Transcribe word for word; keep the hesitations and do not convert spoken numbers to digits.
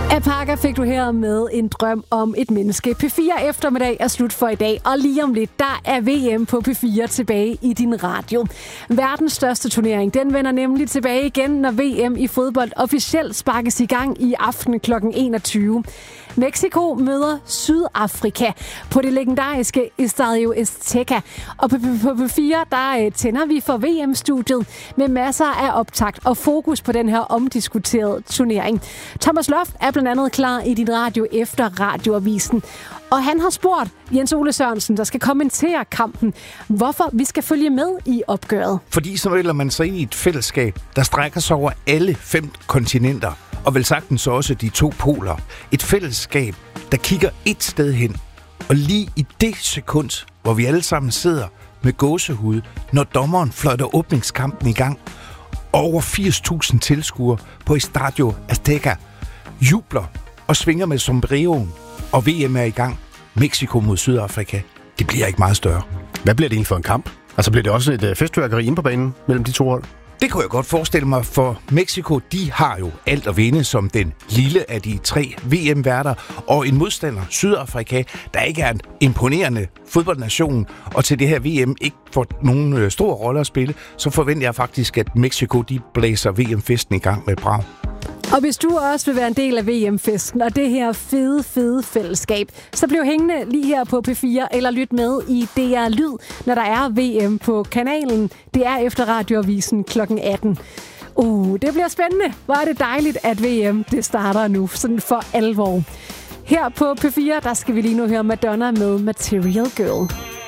Apaka fik du her med en drøm om et menneske. P fire eftermiddag er slut for i dag, og lige om lidt, der er V M på P fire tilbage i din radio. Verdens største turnering, den vender nemlig tilbage igen, når V M i fodbold officielt sparkes i gang i aften klokken enogtyve. Mexico møder Sydafrika på det legendariske Estadio Azteca. Og på P fire, der tænder vi for V M-studiet med masser af optakt og fokus på den her omdiskuterede turnering. Thomas Loft er blandt andet klar i din radio efter radioavisen. Og han har spurgt Jens Ole Sørensen, der skal kommentere kampen, hvorfor vi skal følge med i opgøret. Fordi så melder man sig ind i et fællesskab, der strækker sig over alle fem kontinenter, og vel sagtens også de to poler. Et fællesskab, der kigger et sted hen. Og lige i det sekund, hvor vi alle sammen sidder med gåsehud, når dommeren fløjter åbningskampen i gang, over firs tusind tilskuere på Estadio Azteca jubler og svinger med sombreroen, og V M er i gang. Mexico mod Sydafrika. Det bliver ikke meget større. Hvad bliver det egentlig for en kamp? Altså bliver det også et festværkeri inde på banen mellem de to hold? Det kunne jeg godt forestille mig, for Mexico, de har jo alt at vinde som den lille af de tre V M-værter, og en modstander, Sydafrika, der ikke er en imponerende fodboldnation, og til det her V M ikke får nogen stor rolle at spille, så forventer jeg faktisk, at Mexico, de blæser V M-festen i gang med brag. Og hvis du også vil være en del af V M-festen og det her fede, fede fællesskab, så bliv hængende lige her på P fire eller lyt med i D R Lyd, når der er V M på kanalen. Det er efter radioavisen klokken atten. Uh, det bliver spændende. Hvor er det dejligt, at V M det starter nu, sådan for alvor. Her på P fire, der skal vi lige nu høre Madonna med Material Girl.